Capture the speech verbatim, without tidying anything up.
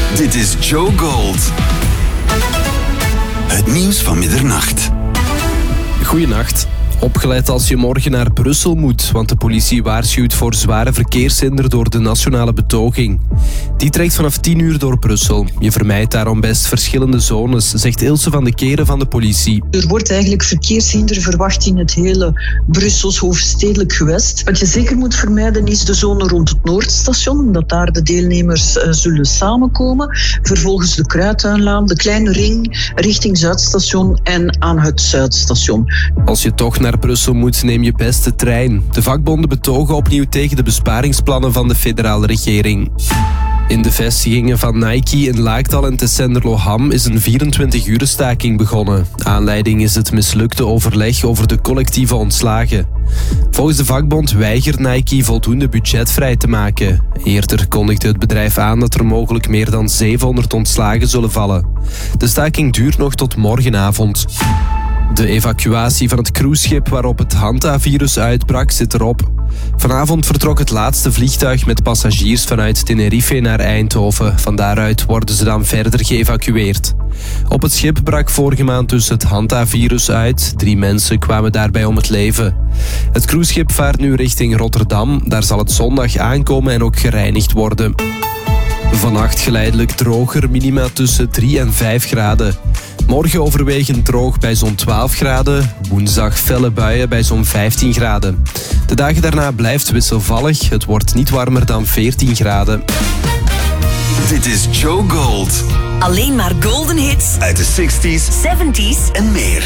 Dit is Joe Gold. Het nieuws van middernacht. Goeienacht. Opgelet als je morgen naar Brussel moet, want de politie waarschuwt voor zware verkeershinder door de nationale betoging. Die trekt vanaf tien uur door Brussel. Je vermijdt daarom best verschillende zones, zegt Ilse van de Keren van de politie. Er wordt eigenlijk verkeershinder verwacht in het hele Brussels hoofdstedelijk gewest. Wat je zeker moet vermijden is de zone rond het Noordstation, omdat daar de deelnemers uh, zullen samenkomen. Vervolgens de Kruituinlaan, de Kleine Ring, richting Zuidstation en aan het Zuidstation. Als je toch naar naar Brussel moet, neem je best de trein. De vakbonden betogen opnieuw tegen de besparingsplannen van de federale regering. In de vestigingen van Nike in Laakdal en Tessenderloham is een vierentwintig-uren staking begonnen. Aanleiding is het mislukte overleg over de collectieve ontslagen. Volgens de vakbond weigert Nike voldoende budget vrij te maken. Eerder kondigde het bedrijf aan dat er mogelijk meer dan zevenhonderd ontslagen zullen vallen. De staking duurt nog tot morgenavond. De evacuatie van het cruiseschip waarop het Hanta-virus uitbrak zit erop. Vanavond vertrok het laatste vliegtuig met passagiers vanuit Tenerife naar Eindhoven. Van daaruit worden ze dan verder geëvacueerd. Op het schip brak vorige maand dus het Hanta-virus uit. Drie mensen kwamen daarbij om het leven. Het cruiseschip vaart nu richting Rotterdam. Daar zal het zondag aankomen en ook gereinigd worden. Vannacht geleidelijk droger, minima tussen drie en vijf graden. Morgen overwegend droog bij zo'n twaalf graden. Woensdag felle buien bij zo'n vijftien graden. De dagen daarna blijft wisselvallig. Het wordt niet warmer dan veertien graden. Dit is Joe Gold. Alleen maar golden hits Uit de zestig's zeventig's en meer.